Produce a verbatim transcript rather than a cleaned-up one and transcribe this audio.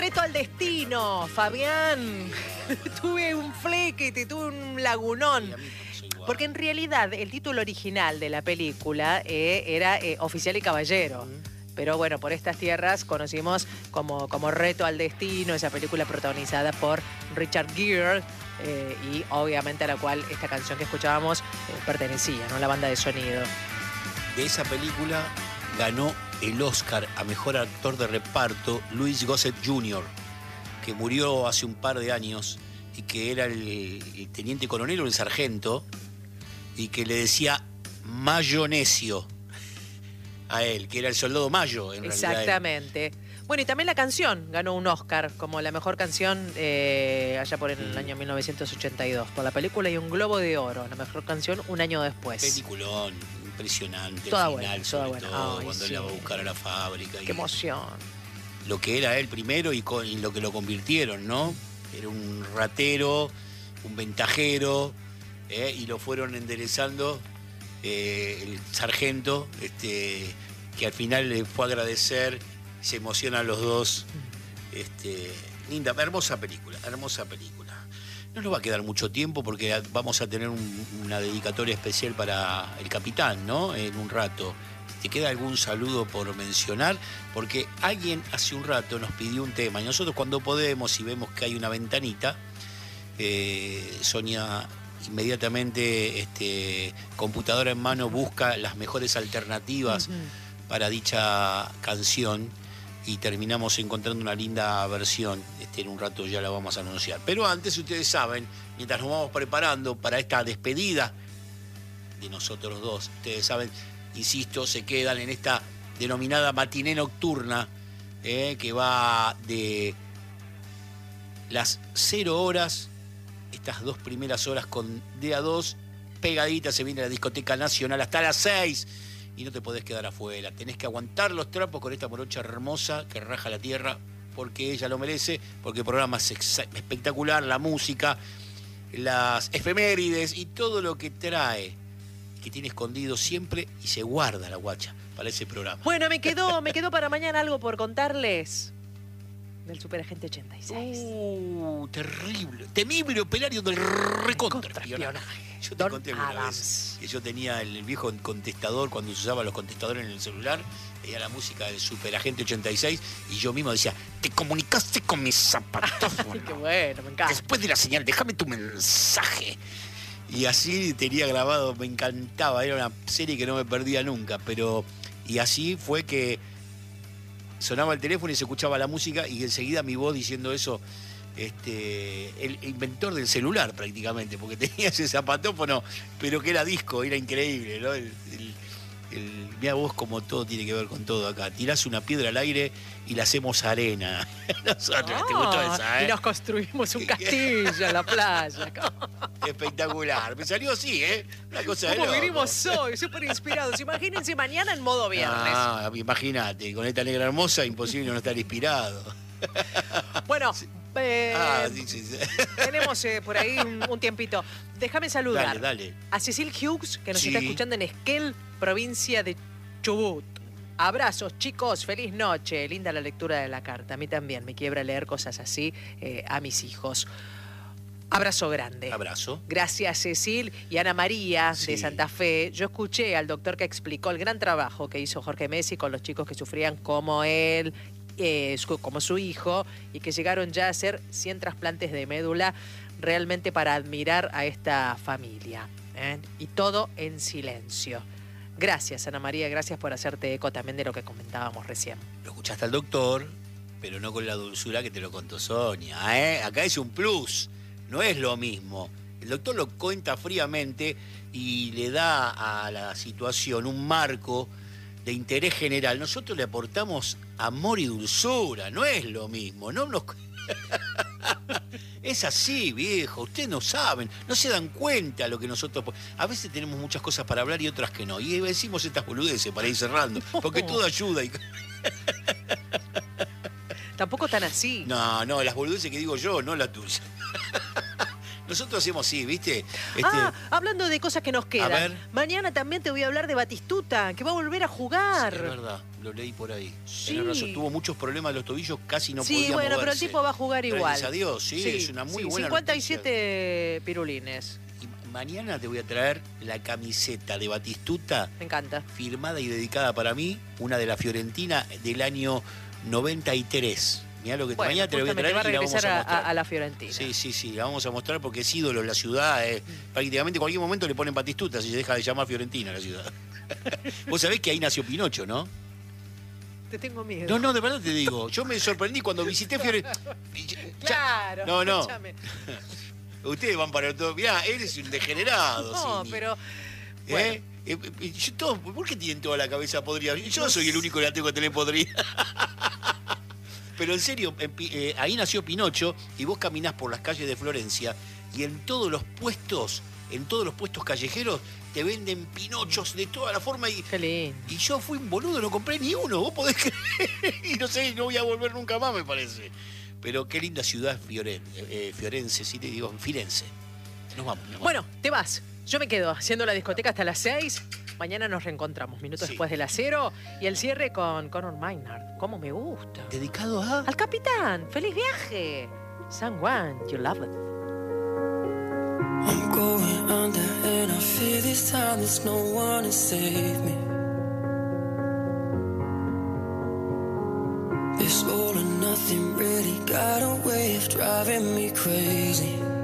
Reto al destino, Fabián. Tuve un flequete, tuve un lagunón. Porque en realidad el título original de la película eh, era eh, Oficial y Caballero. Pero bueno, por estas tierras conocimos como, como Reto al Destino, esa película protagonizada por Richard Gere eh, y obviamente a la cual esta canción que escuchábamos eh, pertenecía, ¿no? La banda de sonido. De esa película ganó el Oscar a Mejor Actor de Reparto Louis Gossett junior, que murió hace un par de años y que era el, el teniente coronel o el sargento y que le decía Mayonesio a él, que era el soldado Mayo en realidad. Exactamente. Bueno, y también la canción ganó un Oscar como la mejor canción eh, allá por el mm. año mil novecientos ochenta y dos por la película y un Globo de Oro, la mejor canción un año después. Peliculón, impresionante. Toda al buena, final, toda sobre buena. todo, Ay, cuando sí. él la va a buscar a la fábrica. Qué y emoción. Lo que era él primero y, con, y lo que lo convirtieron, ¿no? Era un ratero, un ventajero, ¿eh? Y lo fueron enderezando eh, el sargento, este, que al final le fue a agradecer, se emocionan los dos. Este, linda, hermosa película, hermosa película. No nos va a quedar mucho tiempo porque vamos a tener un, una dedicatoria especial para el capitán, ¿no? En un rato. ¿Te queda algún saludo por mencionar? Porque alguien hace un rato nos pidió un tema y nosotros cuando podemos y vemos que hay una ventanita, eh, Sonia inmediatamente, este, computadora en mano, busca las mejores alternativas uh-huh. para dicha canción y terminamos encontrando una linda versión. Este, en un rato ya la vamos a anunciar. Pero antes, ustedes saben, mientras nos vamos preparando para esta despedida de nosotros dos, ustedes saben, insisto, se quedan en esta denominada matiné nocturna, eh, que va de las cero horas, estas dos primeras horas con D A dos, pegaditas, se viene la discoteca nacional hasta las seis y no te podés quedar afuera. Tenés que aguantar los trapos con esta morocha hermosa que raja la tierra, porque ella lo merece, porque el programa es espectacular, la música, las efemérides y todo lo que trae, que tiene escondido siempre y se guarda la guacha para ese programa. Bueno, me quedó, me quedó para mañana algo por contarles del Superagente ochenta y seis. Uh, terrible. Temible operario del recontraespionaje. Yo te Don conté alguna Adams. vez que yo tenía el viejo contestador, cuando se usaba los contestadores en el celular, tenía la música del Superagente ochenta y seis y yo mismo decía, te comunicaste con mis zapatos. Qué bueno, me encanta. Después de la señal, déjame tu mensaje. Y así tenía grabado, me encantaba, era una serie que no me perdía nunca, pero y así fue que sonaba el teléfono y se escuchaba la música y enseguida mi voz diciendo eso, este, el inventor del celular prácticamente, porque tenía ese zapatófono, pero que era disco, era increíble, ¿no? El, el, el, mira vos como todo tiene que ver con todo acá. Tirás una piedra al aire y la hacemos arena. Nosotros, oh, ¿te gustó esa, eh? Y nos construimos un castillo en la playa. Espectacular. Me salió así, ¿eh? Una cosa de ¿Cómo loco. venimos hoy? Súper inspirados. Imagínense mañana en modo viernes. Ah, imagínate, con esta negra hermosa, imposible no estar inspirado. Bueno, eh, ah, sí, sí, sí. tenemos eh, por ahí un, un tiempito. Déjame saludar dale, dale. a Cecil Hughes, que nos sí. está escuchando en Esquel, provincia de Chubut. Abrazos, chicos, feliz noche. Linda la lectura de la carta. A mí también me quiebra leer cosas así eh, a mis hijos. Abrazo grande. Abrazo. Gracias, Cecil. Y Ana María, sí. de Santa Fe. Yo escuché al doctor que explicó el gran trabajo que hizo Jorge Messi con los chicos que sufrían como él, eh, su, como su hijo, y que llegaron ya a hacer cien trasplantes de médula, realmente para admirar a esta familia. ¿eh? Y todo en silencio. Gracias, Ana María, gracias por hacerte eco también de lo que comentábamos recién. Lo escuchaste al doctor, pero no con la dulzura que te lo contó Sonia, ¿eh? Acá es un plus, no es lo mismo. El doctor lo cuenta fríamente y le da a la situación un marco de interés general. Nosotros le aportamos amor y dulzura, no es lo mismo. No nos... Es así, viejo, ustedes no saben, no se dan cuenta lo que nosotros... A veces tenemos muchas cosas para hablar y otras que no. Y decimos estas boludeces para ir cerrando, porque todo ayuda. Y... Tampoco tan así. No, no, las boludeces que digo yo, no las tuyas. Nosotros hacemos sí, ¿viste? Este, Ah, hablando de cosas que nos quedan. ver. Mañana también te voy a hablar de Batistuta, que va a volver a jugar. sí, es verdad, lo leí por ahí. Sí. Tenés razón, tuvo muchos problemas de los tobillos, casi no sí, podía bueno, moverse. pero el tipo va a jugar igual. Gracias a Dios, sí, es una muy sí, buena cincuenta y siete pirulines. Y mañana te voy a traer la camiseta de Batistuta, Me encanta. firmada y dedicada para mí, una de la Fiorentina del año noventa y tres. Mirá lo que Bueno, mañana te lo voy a justamente traer va a y la vamos regresar a a, mostrar. a- a la Fiorentina. Sí, sí, sí, la vamos a mostrar porque es ídolo en la ciudad. eh. Prácticamente en cualquier momento le ponen Batistuta si se deja de llamar Fiorentina a la ciudad. Vos sabés que ahí nació Pinocho, ¿no? Te tengo miedo. No, no, de verdad te digo. Yo me sorprendí cuando visité Fiorentina. Claro. No, no. escúchame. Ustedes van para todo. Mirá, él es un degenerado. No, Cini. pero. ¿Eh? Bueno. Eh, eh, yo todo- ¿Por qué tienen toda la cabeza podrida? Yo No soy el sé. único que la tengo que tener podrida. Pero en serio, en Pi- eh, ahí nació Pinocho y vos caminás por las calles de Florencia y en todos los puestos, en todos los puestos callejeros, te venden Pinochos de toda la forma y, Qué lindo. y yo fui un boludo, no compré ni uno, vos podés creer. Y no sé, no voy a volver nunca más, me parece. Pero qué linda ciudad es Fioren, eh, Fiorense, sí te digo, Firenze. Nos vamos, mi amor. Bueno, te vas. Yo me quedo haciendo la discoteca hasta las seis. Mañana nos reencontramos, minutos Sí. después de las cero. Y el cierre con Conor Maynard. ¿Cómo me gusta? Dedicado a... Al capitán. ¡Feliz viaje! San Juan, you love it. I'm going under and I fear this time there's no one to save me. This all or nothing really got a way of driving me crazy.